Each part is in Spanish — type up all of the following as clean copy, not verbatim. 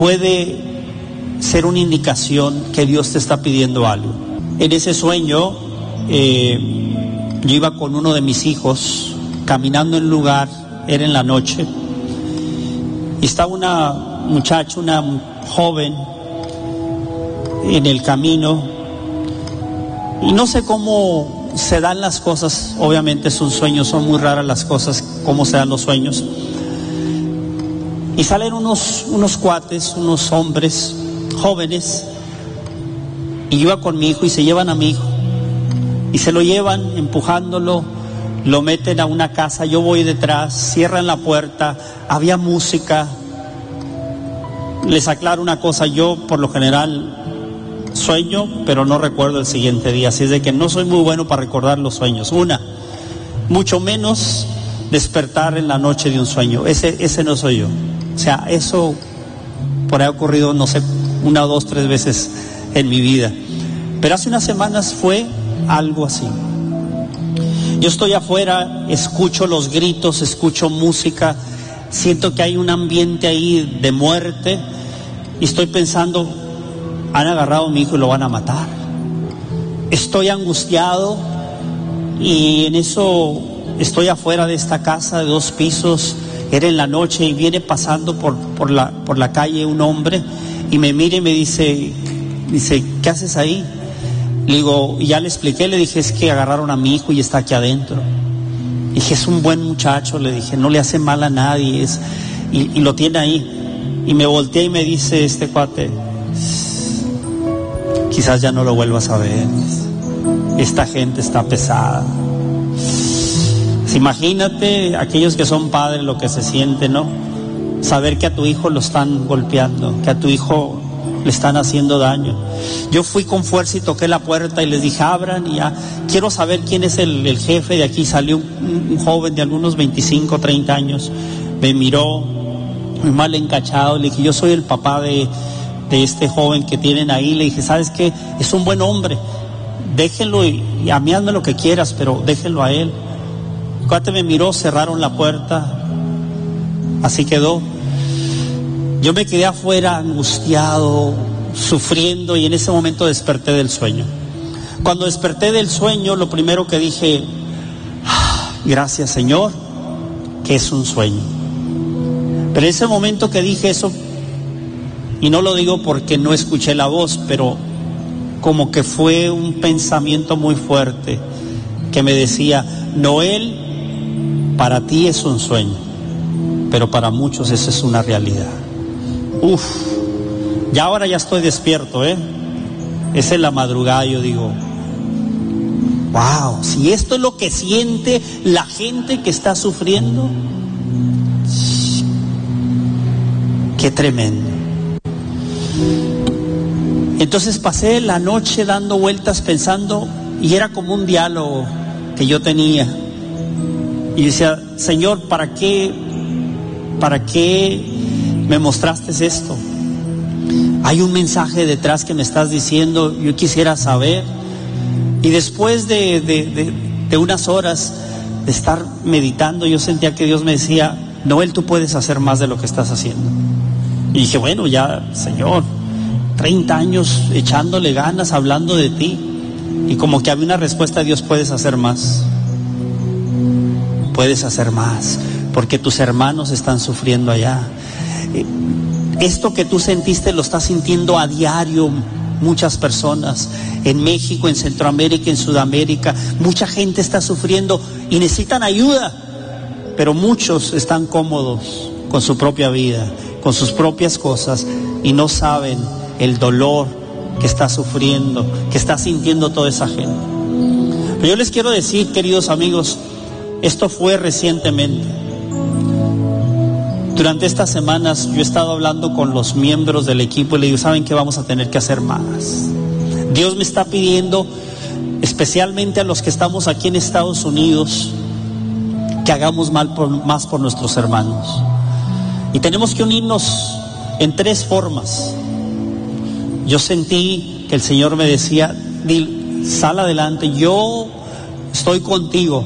puede ser una indicación que Dios te está pidiendo algo. En ese sueño, yo iba con uno de mis hijos caminando en un lugar, era en la noche, y estaba una muchacha, una joven en el camino, y no sé cómo se dan las cosas. Obviamente es un sueño, son muy raras las cosas, cómo se dan los sueños. Y salen unos cuates, unos hombres jóvenes, y yo iba con mi hijo y se llevan a mi hijo y se lo llevan empujándolo, lo meten a una casa, yo voy detrás, cierran la puerta, había música. Les aclaro una cosa, yo por lo general sueño, pero no recuerdo el siguiente día, así es de que no soy muy bueno para recordar los sueños. Mucho menos despertar en la noche de un sueño, ese no soy yo. O sea, eso por ahí ha ocurrido, no sé, 1, 2, 3 veces en mi vida. Pero hace unas semanas fue algo así. Yo estoy afuera, escucho los gritos, escucho música, siento que hay un ambiente ahí de muerte y estoy pensando, han agarrado a mi hijo y lo van a matar. Estoy angustiado y en eso estoy afuera de esta casa de 2 pisos. Era en la noche y viene pasando por la calle un hombre y me mira y me dice, ¿qué haces ahí? Le digo, y ya le expliqué, le dije, es que agarraron a mi hijo y está aquí adentro. Dije, es un buen muchacho, le dije, no le hace mal a nadie, y lo tiene ahí. Y me volteé y me dice este cuate, quizás ya no lo vuelvas a ver, esta gente está pesada. Imagínate aquellos que son padres lo que se siente, ¿no? Saber que a tu hijo lo están golpeando, que a tu hijo le están haciendo daño. Yo fui con fuerza y toqué la puerta y les dije, abran, y ya quiero saber quién es el jefe de aquí. Salió un joven de algunos 25, 30 años, me miró muy mal encachado, le dije, yo soy el papá de este joven que tienen ahí. Le dije, ¿sabes qué? Es un buen hombre, déjenlo y a mí hazme lo que quieras, pero déjenlo a él. El cuate me miró, cerraron la puerta, así quedó. Yo me quedé afuera angustiado, sufriendo, y en ese momento desperté del sueño. Cuando desperté del sueño, lo primero que dije, gracias Señor, que es un sueño. Pero en ese momento que dije eso, y no lo digo porque no escuché la voz, pero como que fue un pensamiento muy fuerte que me decía, Noel, para ti es un sueño, pero para muchos eso es una realidad. Ya ahora ya estoy despierto, es en la madrugada, yo digo, wow, si esto es lo que siente la gente que está sufriendo, qué tremendo. Entonces pasé la noche dando vueltas pensando, y era como un diálogo que yo tenía, y decía, Señor, ¿para qué me mostraste esto? Hay un mensaje detrás que me estás diciendo, yo quisiera saber. Y después de unas horas de estar meditando, yo sentía que Dios me decía, Noel, tú puedes hacer más de lo que estás haciendo. Y dije, bueno, ya, Señor, 30 años echándole ganas, hablando de ti, y como que había una respuesta, Dios, puedes hacer más. Puedes hacer más, porque tus hermanos están sufriendo allá. Esto que tú sentiste lo estás sintiendo a diario muchas personas en México, en Centroamérica, en Sudamérica. Mucha gente está sufriendo y necesitan ayuda, pero muchos están cómodos con su propia vida, con sus propias cosas, y no saben el dolor que está sufriendo, que está sintiendo toda esa gente. Pero yo les quiero decir, queridos amigos, esto fue recientemente. Durante estas semanas yo he estado hablando con los miembros del equipo y le digo, ¿saben qué? Vamos a tener que hacer más. Dios me está pidiendo, especialmente a los que estamos aquí en Estados Unidos, que hagamos más por nuestros hermanos. Y tenemos que unirnos en 3 formas. Yo sentí que el Señor me decía, sal adelante, yo estoy contigo.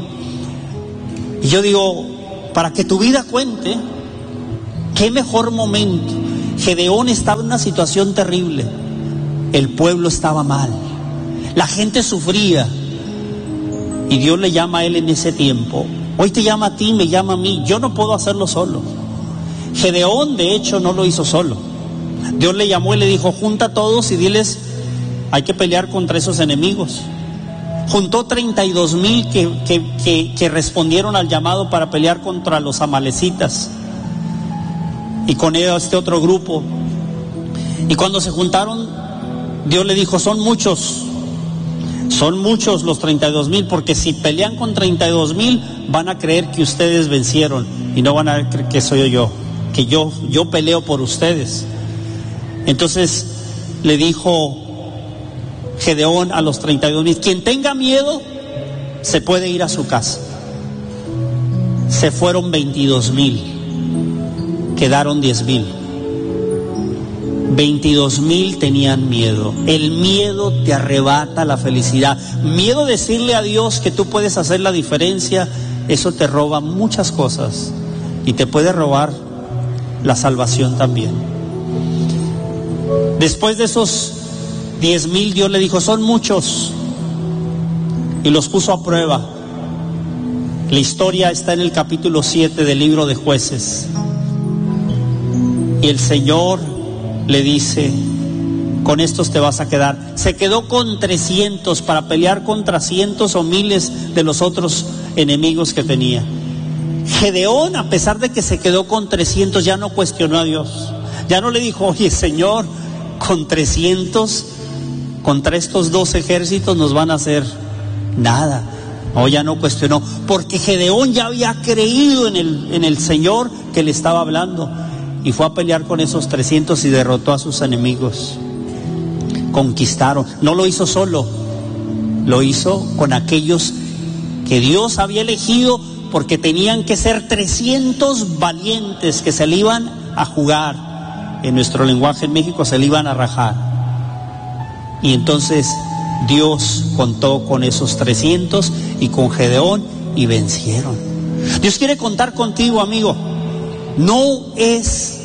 Y yo digo, para que tu vida cuente, qué mejor momento Gedeón estaba en una situación terrible. El pueblo estaba mal. La gente sufría. Y Dios le llama a él en ese tiempo. Hoy te llama a ti, me llama a mí. Yo no puedo hacerlo solo. Gedeón, de hecho, no lo hizo solo. Dios le llamó y le dijo: junta a todos y diles, hay que pelear contra esos enemigos. Juntó 32,000 que respondieron al llamado para pelear contra los amalecitas. Y con ellos este otro grupo. Y cuando se juntaron, Dios le dijo: son muchos los 32,000, porque si pelean con 32,000 van a creer que ustedes vencieron y no van a creer que soy yo, que yo peleo por ustedes. Entonces le dijo Gedeón a los 32,000: quien tenga miedo se puede ir a su casa. Se fueron 22,000, quedaron 10,000. 22,000 tenían miedo. El miedo te arrebata la felicidad. Miedo a decirle a Dios que tú puedes hacer la diferencia, eso te roba muchas cosas y te puede robar la salvación también. Después de esos 10,000, Dios le dijo: son muchos, y los puso a prueba. La historia está en el capítulo 7 del libro de Jueces. Y el Señor le dice: con estos te vas a quedar. Se quedó con 300 para pelear contra cientos o miles de los otros enemigos que tenía. Gedeón, a pesar de que se quedó con 300, ya no cuestionó a Dios. Ya no le dijo: oye, Señor, con 300 contra estos 2 ejércitos nos van a hacer nada. No, ya no cuestionó, porque Gedeón ya había creído en el Señor que le estaba hablando, y fue a pelear con esos 300 y derrotó a sus enemigos. Conquistaron. No lo hizo solo, lo hizo con aquellos que Dios había elegido, porque tenían que ser 300 valientes que se le iban a jugar. En nuestro lenguaje en México, se le iban a rajar. Y entonces Dios contó con esos 300 y con Gedeón, y vencieron. Dios quiere contar contigo, amigo. No es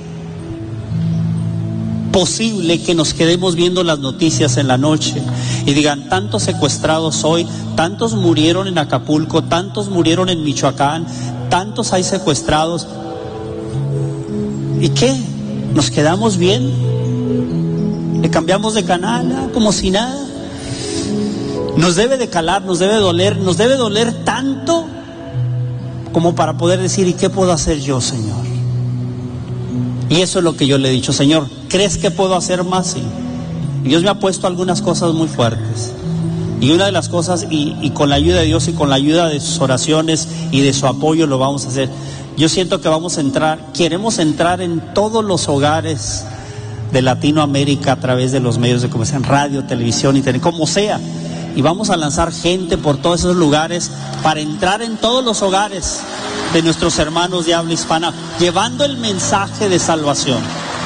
posible que nos quedemos viendo las noticias en la noche y digan: tantos secuestrados hoy, tantos murieron en Acapulco, tantos murieron en Michoacán, tantos hay secuestrados. ¿Y qué? ¿Nos quedamos bien? ¿Le cambiamos de canal como si nada? Nos debe de calar, nos debe doler tanto como para poder decir: ¿y qué puedo hacer yo, Señor? Y eso es lo que yo le he dicho: Señor, ¿crees que puedo hacer más? Sí. Y Dios me ha puesto algunas cosas muy fuertes. Y una de las cosas, y con la ayuda de Dios y con la ayuda de sus oraciones y de su apoyo, lo vamos a hacer. Yo siento que queremos entrar en todos los hogares de Latinoamérica a través de los medios de comunicación, radio, televisión, internet, como sea. Y vamos a lanzar gente por todos esos lugares para entrar en todos los hogares de nuestros hermanos de habla hispana, llevando el mensaje de salvación.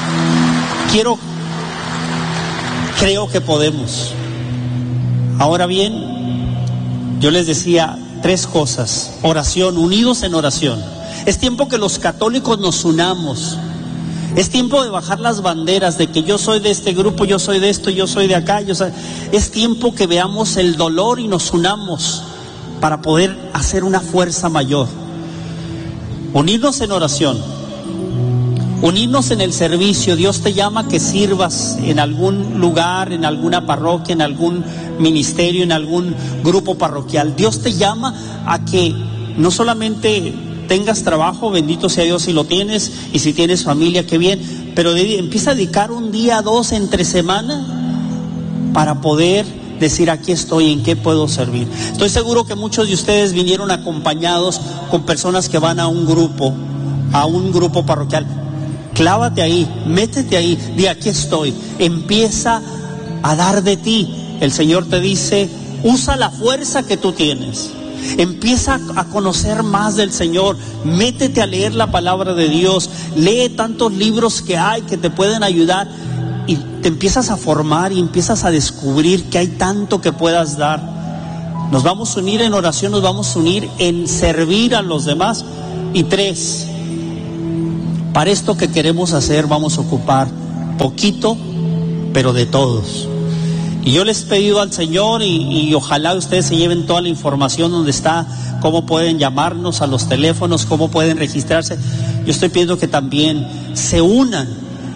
Creo que podemos. Ahora bien, yo les decía 3 cosas. Oración, unidos en oración. Es tiempo que los católicos nos unamos. Es tiempo de bajar las banderas de que yo soy de este grupo, yo soy de esto, yo soy de acá. Es tiempo que veamos el dolor y nos unamos para poder hacer una fuerza mayor. Unirnos en oración, unirnos en el servicio. Dios te llama a que sirvas en algún lugar, en alguna parroquia, en algún ministerio, en algún grupo parroquial. Dios te llama a que no solamente tengas trabajo, bendito sea Dios si lo tienes, y si tienes familia, qué bien, pero empieza a dedicar un día, 2 entre semana para poder decir: aquí estoy, ¿en qué puedo servir? Estoy seguro que muchos de ustedes vinieron acompañados con personas que van a un grupo parroquial. Clávate ahí, métete ahí, di: aquí estoy. Empieza a dar de ti. El Señor te dice: usa la fuerza que tú tienes. Empieza a conocer más del Señor, métete a leer la palabra de Dios, lee tantos libros que hay que te pueden ayudar, y te empiezas a formar y empiezas a descubrir que hay tanto que puedas dar. Nos vamos a unir en oración, nos vamos a unir en servir a los demás. Y 3, Para esto que queremos hacer vamos a ocupar poquito, pero de todos. Y yo les he pedido al Señor y ojalá ustedes se lleven toda la información donde está, cómo pueden llamarnos a los teléfonos, cómo pueden registrarse. Yo estoy pidiendo que también se unan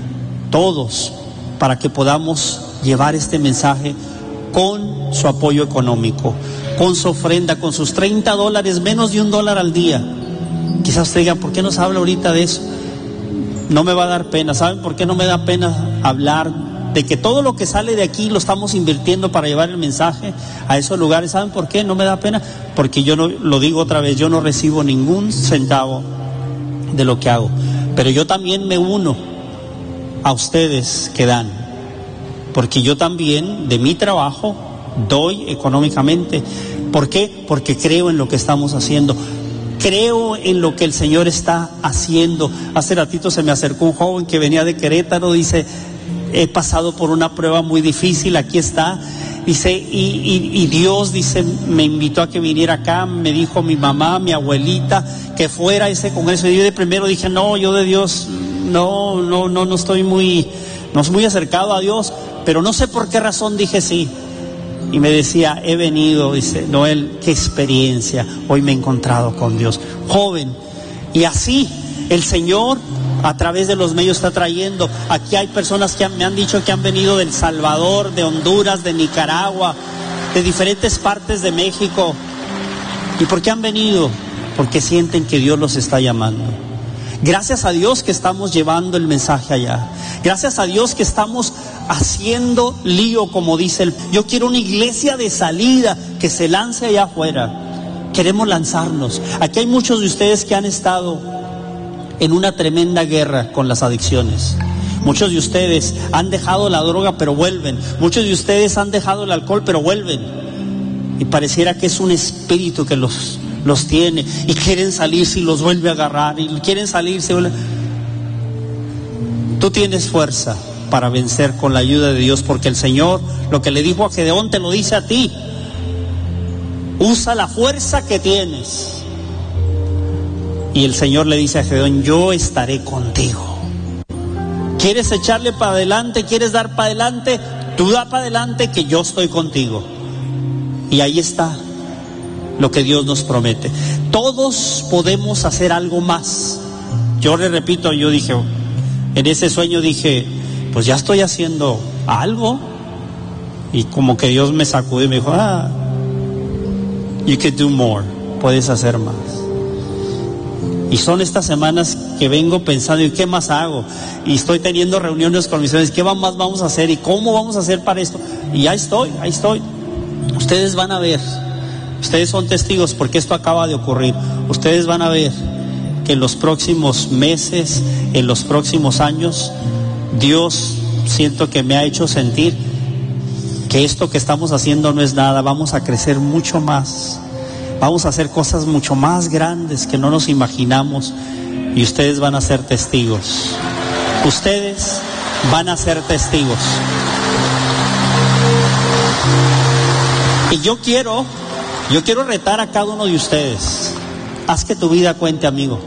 todos para que podamos llevar este mensaje con su apoyo económico, con su ofrenda, con sus $30, menos de $1 al día. Quizás usted diga, ¿por qué no se habla ahorita de eso? No me va a dar pena. ¿Saben por qué no me da pena hablar de que todo lo que sale de aquí lo estamos invirtiendo para llevar el mensaje a esos lugares? ¿Saben por qué no me da pena? Porque yo no, lo digo otra vez, yo no recibo ningún centavo de lo que hago, pero yo también me uno a ustedes que dan, porque yo también de mi trabajo doy económicamente. ¿Por qué? Porque creo en lo que estamos haciendo, creo en lo que el Señor está haciendo. Hace ratito se me acercó un joven que venía de Querétaro, dice, he pasado por una prueba muy difícil, aquí está, dice, y Dios, dice, me invitó a que viniera acá, me dijo mi mamá, mi abuelita, que fuera a ese congreso. Y yo de primero dije, no, yo de Dios, no estoy muy acercado a Dios, pero no sé por qué razón dije sí. Y me decía, he venido, dice, Noel, qué experiencia, hoy me he encontrado con Dios. Joven, y así el Señor a través de los medios está trayendo. Aquí hay personas que me han dicho que han venido de El Salvador, de Honduras, de Nicaragua, de diferentes partes de México. ¿Y por qué han venido? Porque sienten que Dios los está llamando. Gracias a Dios que estamos llevando el mensaje allá. Gracias a Dios que estamos haciendo lío, como dice él. Yo quiero una iglesia de salida que se lance allá afuera. Queremos lanzarnos. Aquí hay muchos de ustedes que han estado en una tremenda guerra con las adicciones. Muchos de ustedes han dejado la droga pero vuelven. Muchos de ustedes han dejado el alcohol pero vuelven. Y pareciera que es un espíritu que los tiene y quieren salirse y los vuelve a agarrar y quieren salirse. Tú tienes fuerza para vencer con la ayuda de Dios, porque el Señor lo que le dijo a Gedeón te lo dice a ti. Usa la fuerza que tienes. Y el Señor le dice a Gedeón, yo estaré contigo. ¿Quieres echarle para adelante? ¿Quieres dar para adelante? Tú da para adelante, que yo estoy contigo. Y ahí está lo que Dios nos promete. Todos podemos hacer algo más. Yo le repito, yo dije, en ese sueño dije, pues ya estoy haciendo algo. Y como que Dios me sacudió y me dijo, you can do more. Puedes hacer más. Y son estas semanas que vengo pensando, ¿y qué más hago? Y estoy teniendo reuniones con mis jóvenes, ¿qué más vamos a hacer? ¿Y cómo vamos a hacer para esto? Y ahí estoy. Ustedes van a ver, ustedes son testigos porque esto acaba de ocurrir. Ustedes van a ver que en los próximos meses, en los próximos años, Dios siento que me ha hecho sentir que esto que estamos haciendo no es nada. Vamos a crecer mucho más. Vamos a hacer cosas mucho más grandes que no nos imaginamos, y ustedes van a ser testigos. Ustedes van a ser testigos. Y yo quiero retar a cada uno de ustedes. Haz que tu vida cuente, amigo.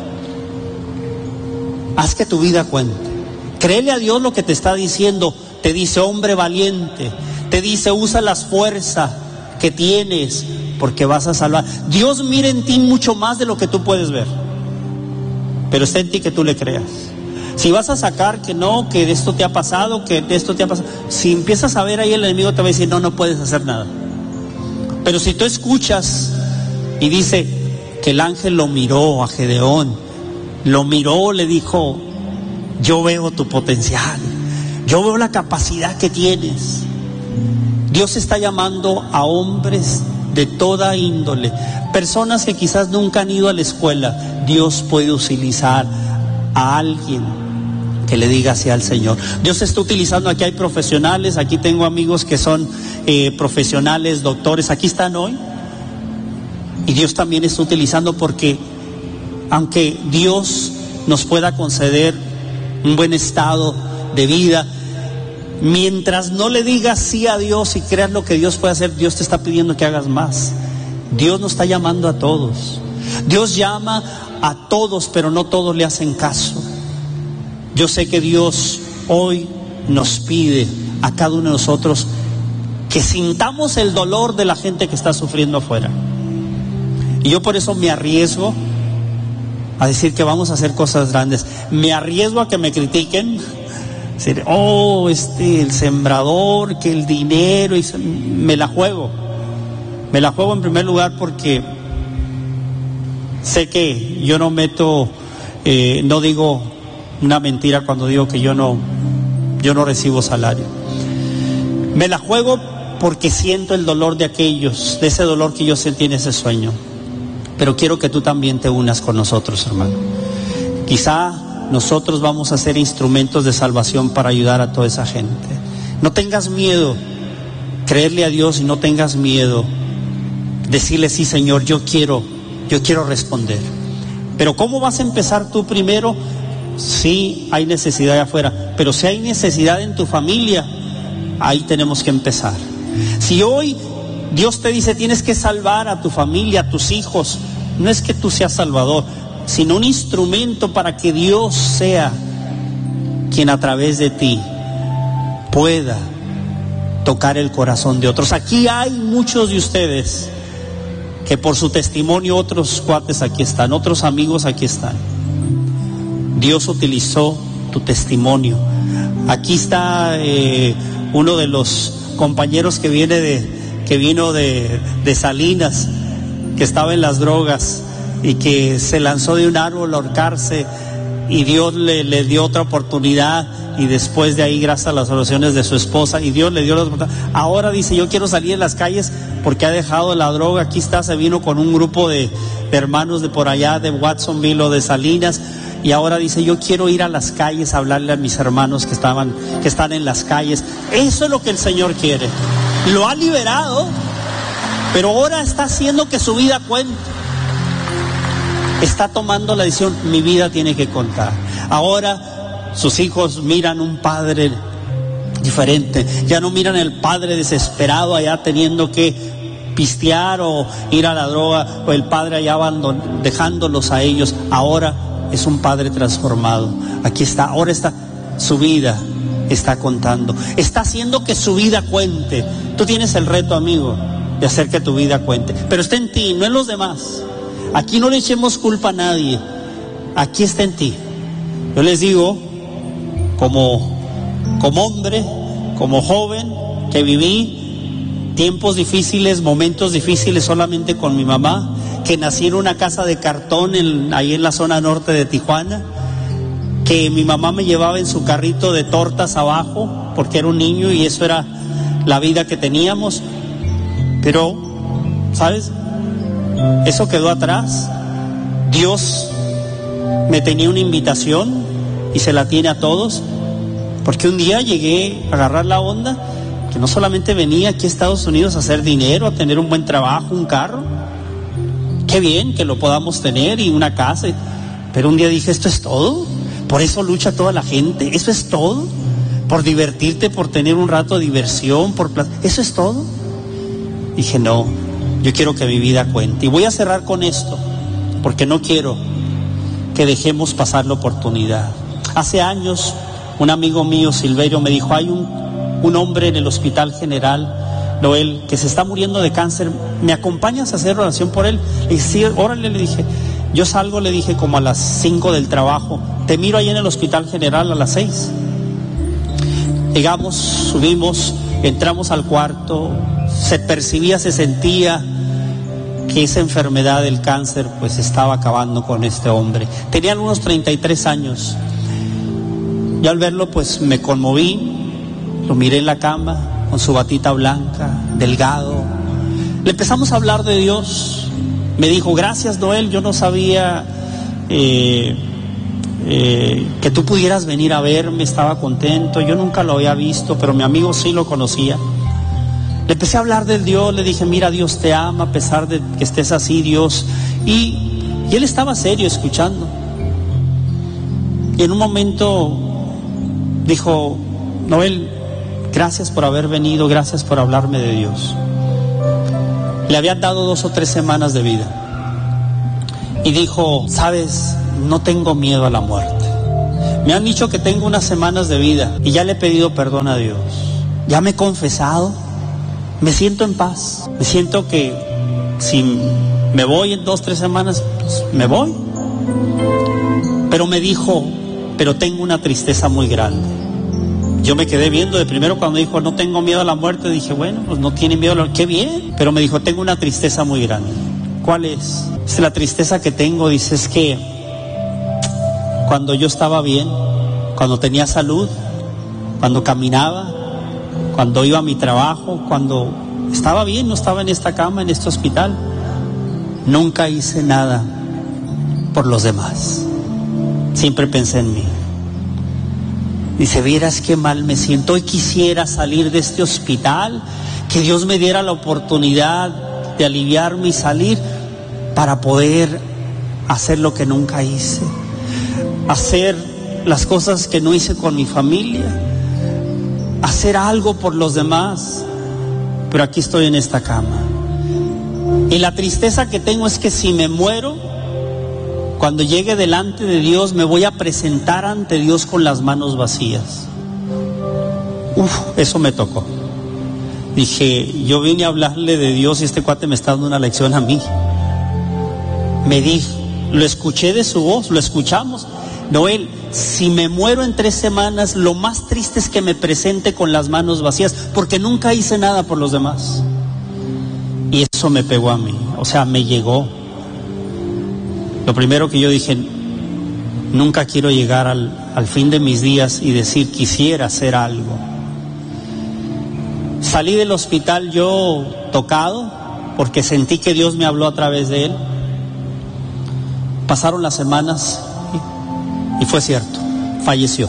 Haz que tu vida cuente. Créele a Dios lo que te está diciendo. Te dice, hombre valiente. Te dice, usa las fuerzas que tienes, porque vas a salvar. Dios mira en ti mucho más de lo que tú puedes ver, pero está en ti que tú le creas. Si vas a sacar que no, que esto te ha pasado, que esto te ha pasado, si empiezas a ver ahí, el enemigo te va a decir, no puedes hacer nada. Pero si tú escuchas y dice que el ángel lo miró a Gedeón, lo miró, le dijo, yo veo tu potencial, yo veo la capacidad que tienes. Dios está llamando a hombres de toda índole, personas que quizás nunca han ido a la escuela. Dios puede utilizar a alguien que le diga así al Señor. Dios está utilizando, aquí hay profesionales, aquí tengo amigos que son profesionales, doctores, aquí están hoy. Y Dios también está utilizando, porque aunque Dios nos pueda conceder un buen estado de vida, mientras no le digas sí a Dios y creas lo que Dios puede hacer, Dios te está pidiendo que hagas más. Dios nos está llamando a todos. Dios llama a todos, pero no todos le hacen caso. Yo sé que Dios hoy nos pide a cada uno de nosotros que sintamos el dolor de la gente que está sufriendo afuera. Y yo por eso me arriesgo a decir que vamos a hacer cosas grandes. Me arriesgo a que me critiquen, decir, el sembrador, que el dinero, y me la juego. Me la juego en primer lugar porque sé que yo no meto, no digo una mentira cuando digo que yo no recibo salario. Me la juego porque siento el dolor de aquellos, de ese dolor que yo sentí en ese sueño. Pero quiero que tú también te unas con nosotros, hermano. Quizá nosotros vamos a ser instrumentos de salvación para ayudar a toda esa gente. No tengas miedo, creerle a Dios, y no tengas miedo, decirle, sí, Señor, yo quiero responder. Pero ¿cómo vas a empezar tú primero? Sí, hay necesidad de afuera, pero si hay necesidad en tu familia, ahí tenemos que empezar. Si hoy Dios te dice, tienes que salvar a tu familia, a tus hijos, no es que tú seas salvador, sino un instrumento para que Dios sea quien a través de ti pueda tocar el corazón de otros. Aquí hay muchos de ustedes que por su testimonio, otros cuates aquí están, otros amigos aquí están. Dios utilizó tu testimonio. Aquí está uno de los compañeros que vino de Salinas, que estaba en las drogas y que se lanzó de un árbol a ahorcarse, y Dios le dio otra oportunidad, y después de ahí, gracias a las oraciones de su esposa, y Dios le dio la oportunidad. Ahora dice, yo quiero salir en las calles porque ha dejado la droga. Aquí está, se vino con un grupo de hermanos de por allá, de Watsonville o de Salinas, y ahora dice, yo quiero ir a las calles a hablarle a mis hermanos que están en las calles. Eso es lo que el Señor quiere. Lo ha liberado, pero ahora está haciendo que su vida cuente. Está tomando la decisión, mi vida tiene que contar. Ahora sus hijos miran un padre diferente. Ya no miran el padre desesperado allá teniendo que pistear o ir a la droga, o el padre allá dejándolos a ellos. Ahora es un padre transformado. Aquí está, ahora está, su vida está contando. Está haciendo que su vida cuente. Tú tienes el reto, amigo, de hacer que tu vida cuente. Pero está en ti, no en los demás. Aquí no le echemos culpa a nadie. Aquí está en ti. Yo les digo, como hombre, como joven, que viví tiempos difíciles, momentos difíciles solamente con mi mamá, que nací en una casa de cartón ahí en la zona norte de Tijuana, que mi mamá me llevaba en su carrito de tortas abajo, porque era un niño y eso era la vida que teníamos. Pero, ¿sabes? Eso quedó atrás. Dios me tenía una invitación y se la tiene a todos, porque un día llegué a agarrar la onda, que no solamente venía aquí a Estados Unidos a hacer dinero, a tener un buen trabajo, un carro, qué bien que lo podamos tener, y una casa, pero un día dije, ¿esto es todo? ¿Por eso lucha toda la gente? ¿Eso es todo? ¿Por divertirte, por tener un rato de diversión, por placer? ¿Eso es todo? Dije, no, yo quiero que mi vida cuente. Y voy a cerrar con esto, porque no quiero que dejemos pasar la oportunidad. Hace años, un amigo mío, Silverio, me dijo, hay un hombre en el Hospital General, Noel, que se está muriendo de cáncer, ¿me acompañas a hacer oración por él? Y sí, órale, le dije. Yo salgo, le dije, como a las 5 del trabajo, te miro ahí en el Hospital General a las 6. Llegamos, subimos, entramos al cuarto, se percibía, se sentía que esa enfermedad del cáncer pues estaba acabando con este hombre. Tenía unos 33 años. Y al verlo pues me conmoví, lo miré en la cama con su batita blanca, delgado. Le empezamos a hablar de Dios. Me dijo, gracias Noel, yo no sabía que tú pudieras venir a verme, estaba contento, yo nunca lo había visto, pero mi amigo sí lo conocía. Le empecé a hablar del Dios, le dije, mira, Dios te ama a pesar de que estés así, Dios. Y él estaba serio escuchando. Y en un momento dijo, Noel, gracias por haber venido, gracias por hablarme de Dios. Le habían dado 2 o 3 semanas de vida. Y dijo, sabes, no tengo miedo a la muerte. Me han dicho que tengo unas semanas de vida y ya le he pedido perdón a Dios. Ya me he confesado, me siento en paz. Me siento que si me voy en 2, 3 semanas, pues me voy. Pero me dijo, pero tengo una tristeza muy grande. Yo me quedé viendo de primero cuando dijo, no tengo miedo a la muerte. Dije, bueno, pues no tiene miedo a la muerte, qué bien. Pero me dijo, tengo una tristeza muy grande. ¿Cuál es? Es la tristeza que tengo, dice, es que cuando yo estaba bien, cuando tenía salud, cuando caminaba, cuando iba a mi trabajo, cuando estaba bien, no estaba en esta cama, en este hospital, nunca hice nada por los demás. Siempre pensé en mí. Dice, vieras qué mal me siento. Hoy quisiera salir de este hospital, que Dios me diera la oportunidad de aliviarme y salir para poder hacer lo que nunca hice, hacer las cosas que no hice con mi familia, hacer algo por los demás. Pero aquí estoy en esta cama. Y la tristeza que tengo es que si me muero, cuando llegue delante de Dios, me voy a presentar ante Dios con las manos vacías. Eso me tocó. Dije, yo vine a hablarle de Dios y este cuate me está dando una lección a mí. Me dijo, lo escuché de su voz, lo escuchamos. Noel, si me muero en 3 semanas, lo más triste es que me presente con las manos vacías, porque nunca hice nada por los demás. Y eso me pegó a mí, o sea, me llegó. Lo primero que yo dije, nunca quiero llegar al fin de mis días y decir, quisiera hacer algo. Salí del hospital yo tocado, porque sentí que Dios me habló a través de él. Pasaron las semanas y fue cierto, falleció.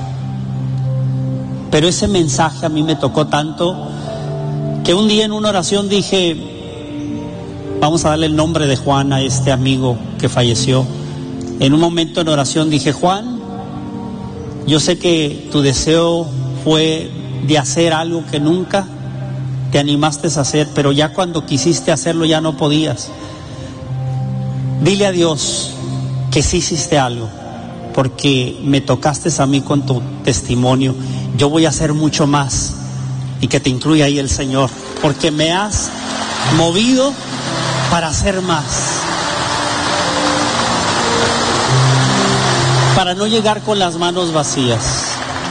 Pero ese mensaje a mí me tocó tanto que un día en una oración dije, vamos a darle el nombre de Juan a este amigo que falleció. En un momento en oración dije, Juan, yo sé que tu deseo fue de hacer algo que nunca te animaste a hacer, pero ya cuando quisiste hacerlo ya no podías. Dile a Dios que sí hiciste algo, porque me tocaste a mí con tu testimonio. Yo voy a hacer mucho más, y que te incluya ahí el Señor, porque me has movido para hacer más, para no llegar con las manos vacías.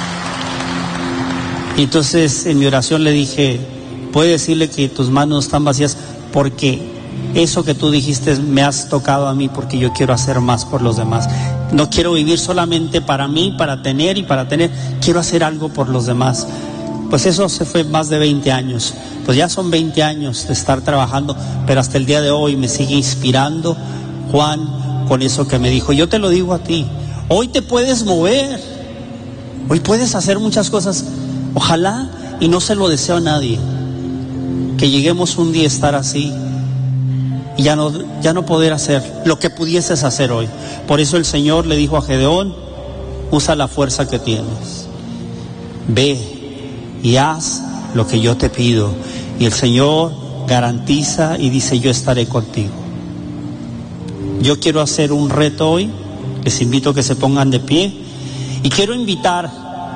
Y entonces en mi oración le dije, puedes decirle que tus manos están vacías, porque eso que tú dijiste me has tocado a mí, porque yo quiero hacer más por los demás. No quiero vivir solamente para mí, para tener y para tener, quiero hacer algo por los demás. Pues eso se fue más de 20 años. Pues ya son 20 años de estar trabajando, pero hasta el día de hoy me sigue inspirando Juan con eso que me dijo. Yo te lo digo a ti, hoy te puedes mover, hoy puedes hacer muchas cosas. Ojalá, y no se lo deseo a nadie, que lleguemos un día a estar así y ya no poder hacer lo que pudieses hacer hoy. Por eso el Señor le dijo a Gedeón, usa la fuerza que tienes, ve y haz lo que yo te pido. Y el Señor garantiza y dice, yo estaré contigo. Yo quiero hacer un reto hoy, les invito a que se pongan de pie, y quiero invitar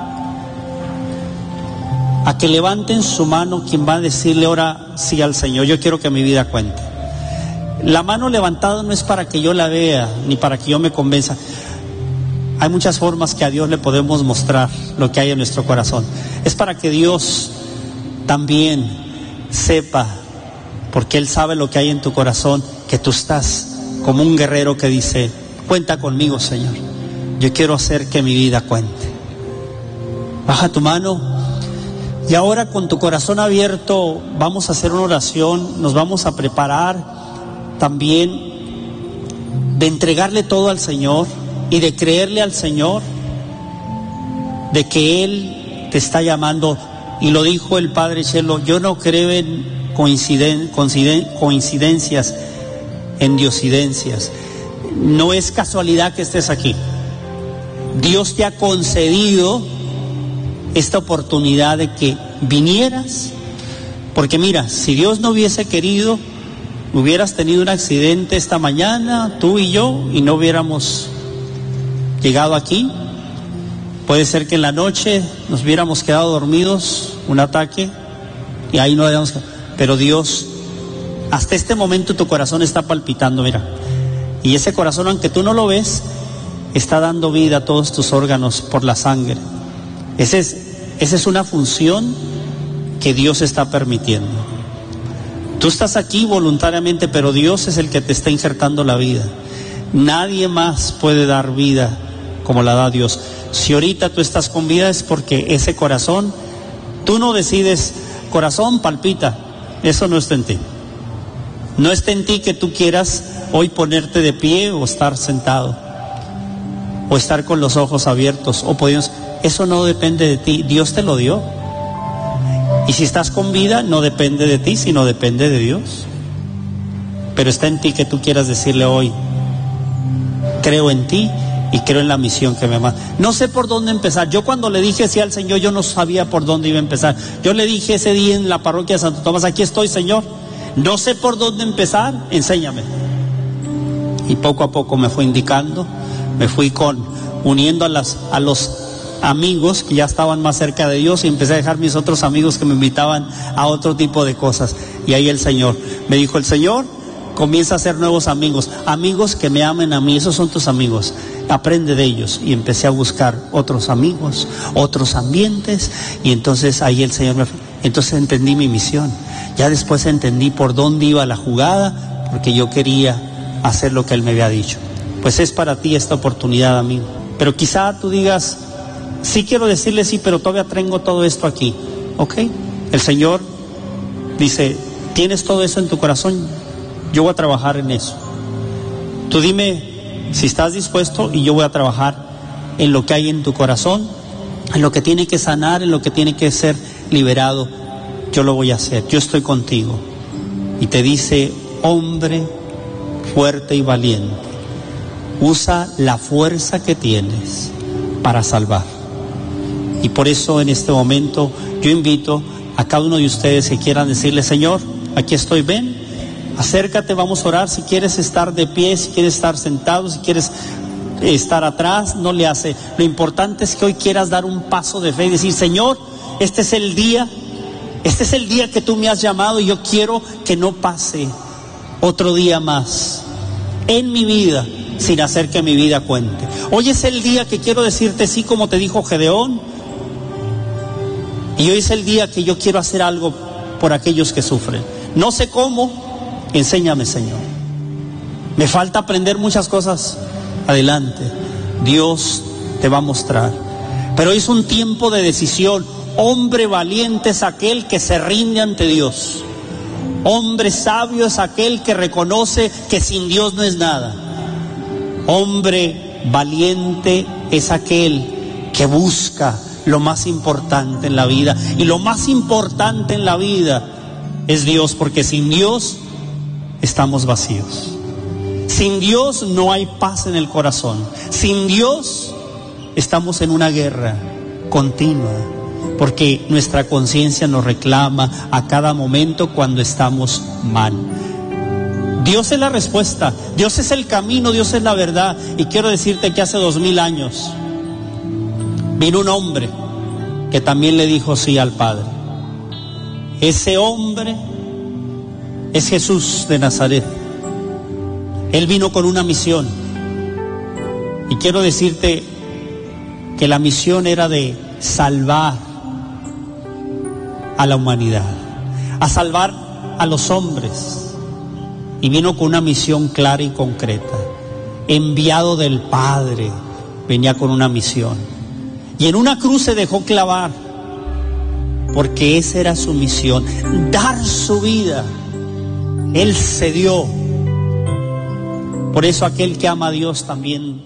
a que levanten su mano quien va a decirle ahora sí al Señor. Yo quiero que mi vida cuente. La mano levantada no es para que yo la vea, ni para que yo me convenza. Hay muchas formas que a Dios le podemos mostrar lo que hay en nuestro corazón. Es para que Dios también sepa, porque Él sabe lo que hay en tu corazón, que tú estás como un guerrero que dice, cuenta conmigo, Señor. Yo quiero hacer que mi vida cuente. Baja tu mano. Y ahora con tu corazón abierto vamos a hacer una oración, nos vamos a preparar también de entregarle todo al Señor y de creerle al Señor, de que Él te está llamando. Y lo dijo el Padre Chelo, yo no creo en coincidencias, en diosidencias. No es casualidad que estés aquí. Dios te ha concedido esta oportunidad de que vinieras, porque mira, si Dios no hubiese querido, hubieras tenido un accidente esta mañana, tú y yo, y no hubiéramos llegado aquí. Puede ser que en la noche nos hubiéramos quedado dormidos, un ataque, y ahí no habíamos quedado. Pero Dios, hasta este momento tu corazón está palpitando, mira. Y ese corazón, aunque tú no lo ves, está dando vida a todos tus órganos por la sangre. Esa es una función que Dios está permitiendo. Tú estás aquí voluntariamente, pero Dios es el que te está injertando la vida. Nadie más puede dar vida como la da Dios. Si ahorita tú estás con vida es porque ese corazón, tú no decides, corazón palpita, eso no está en ti. No está en ti que tú quieras hoy ponerte de pie o estar sentado, o estar con los ojos abiertos, o podidos. Eso no depende de ti, Dios te lo dio. Y si estás con vida, no depende de ti, sino depende de Dios. Pero está en ti que tú quieras decirle hoy, creo en ti y creo en la misión que me manda. No sé por dónde empezar. Yo cuando le dije sí al Señor, yo no sabía por dónde iba a empezar. Yo le dije ese día en la parroquia de Santo Tomás, aquí estoy, Señor. No sé por dónde empezar, enséñame. Y poco a poco me fue indicando, me fui uniendo a los amigos que ya estaban más cerca de Dios, y empecé a dejar mis otros amigos que me invitaban a otro tipo de cosas. Y ahí el Señor me dijo, el Señor comienza a hacer nuevos amigos, amigos que me amen a mí, esos son tus amigos, aprende de ellos. Y empecé a buscar otros amigos, otros ambientes, y entonces ahí el Señor entonces entendí mi misión. Ya después entendí por dónde iba la jugada, porque yo quería hacer lo que Él me había dicho. Pues es para ti esta oportunidad, amigo. Pero quizá tú digas, sí quiero decirle sí, pero todavía tengo todo esto aquí. Ok, el Señor dice, ¿tienes todo eso en tu corazón? Yo voy a trabajar en eso. Tú dime si estás dispuesto y yo voy a trabajar en lo que hay en tu corazón, en lo que tiene que sanar, en lo que tiene que ser liberado. Yo lo voy a hacer, yo estoy contigo. Y te dice, hombre fuerte y valiente, usa la fuerza que tienes para salvar. Y por eso en este momento yo invito a cada uno de ustedes que quieran decirle, Señor, aquí estoy, ven, acércate, vamos a orar. Si quieres estar de pie, si quieres estar sentado, si quieres estar atrás, no le hace. Lo importante es que hoy quieras dar un paso de fe y decir, Señor, este es el día que tú me has llamado, y yo quiero que no pase otro día más en mi vida sin hacer que mi vida cuente. Hoy es el día que quiero decirte sí, como te dijo Gedeón, y hoy es el día que yo quiero hacer algo por aquellos que sufren. No sé cómo, enséñame, Señor. Me falta aprender muchas cosas. Adelante, Dios te va a mostrar. Pero hoy es un tiempo de decisión. Hombre valiente es aquel que se rinde ante Dios. Hombre sabio es aquel que reconoce que sin Dios no es nada. Hombre valiente es aquel que busca lo más importante en la vida. Y lo más importante en la vida es Dios, porque sin Dios estamos vacíos. Sin Dios no hay paz en el corazón. Sin Dios estamos en una guerra continua, porque nuestra conciencia nos reclama a cada momento cuando estamos mal. Dios es la respuesta, Dios es el camino, Dios es la verdad. Y quiero decirte que hace 2000 años vino un hombre que también le dijo sí al Padre. Ese hombre es Jesús de Nazaret. Él vino con una misión, y quiero decirte que la misión era de salvar a la humanidad, a salvar a los hombres. Y vino con una misión clara y concreta. Enviado del Padre, venía con una misión. Y en una cruz se dejó clavar, porque esa era su misión, dar su vida. Él se dio. Por eso aquel que ama a Dios también.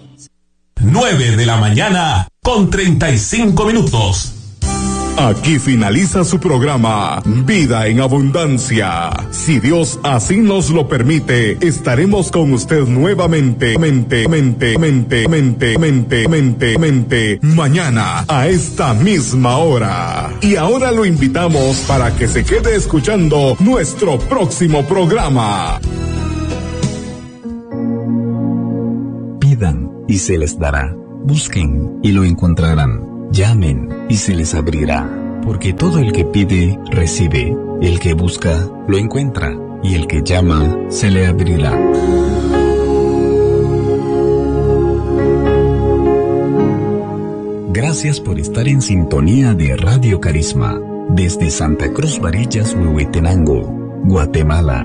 9 de la mañana con 35 minutos. Aquí finaliza su programa Vida en Abundancia. Si Dios así nos lo permite, estaremos con usted nuevamente, mañana a esta misma hora. Y ahora lo invitamos para que se quede escuchando nuestro próximo programa. Pidan y se les dará. Busquen y lo encontrarán. Llamen y se les abrirá, porque todo el que pide, recibe, el que busca, lo encuentra, y el que llama, se le abrirá. Gracias por estar en sintonía de Radio Carisma, desde Santa Cruz Varillas, Huehuetenango, Guatemala.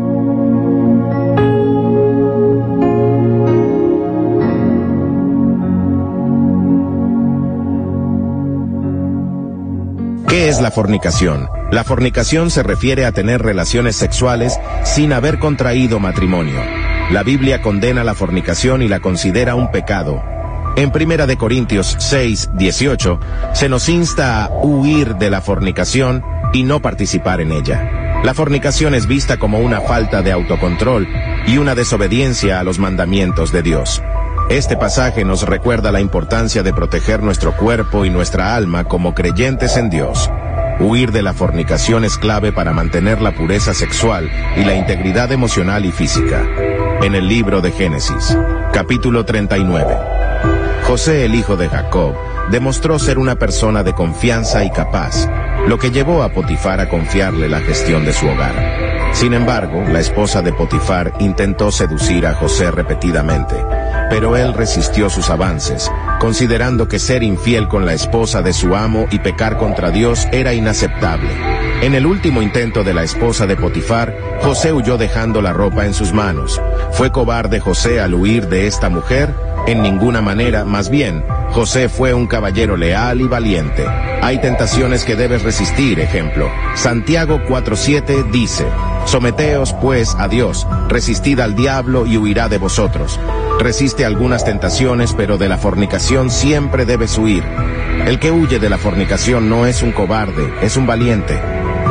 ¿Qué es la fornicación? La fornicación se refiere a tener relaciones sexuales sin haber contraído matrimonio. La Biblia condena la fornicación y la considera un pecado. En 1 Corintios 6:18 se nos insta a huir de la fornicación y no participar en ella. La fornicación es vista como una falta de autocontrol y una desobediencia a los mandamientos de Dios. Este pasaje nos recuerda la importancia de proteger nuestro cuerpo y nuestra alma como creyentes en Dios. Huir de la fornicación es clave para mantener la pureza sexual y la integridad emocional y física. En el libro de Génesis, capítulo 39, José, el hijo de Jacob, demostró ser una persona de confianza y capaz, lo que llevó a Potifar a confiarle la gestión de su hogar. Sin embargo, la esposa de Potifar intentó seducir a José repetidamente, pero él resistió sus avances, considerando que ser infiel con la esposa de su amo y pecar contra Dios era inaceptable. En el último intento de la esposa de Potifar, José huyó dejando la ropa en sus manos. ¿Fue cobarde José al huir de esta mujer? En ninguna manera, más bien, José fue un caballero leal y valiente. Hay tentaciones que debes resistir, ejemplo. Santiago 4:7 dice: someteos pues a Dios, resistid al diablo y huirá de vosotros. Resiste algunas tentaciones, pero de la fornicación siempre debes huir. El que huye de la fornicación no es un cobarde, es un valiente.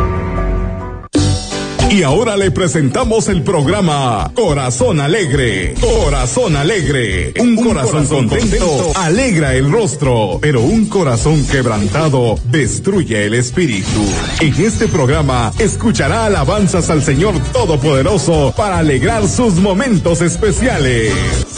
Y ahora le presentamos el programa Corazón Alegre. Corazón Alegre. Un corazón contento alegra el rostro, pero un corazón quebrantado destruye el espíritu. En este programa escuchará alabanzas al Señor Todopoderoso para alegrar sus momentos especiales.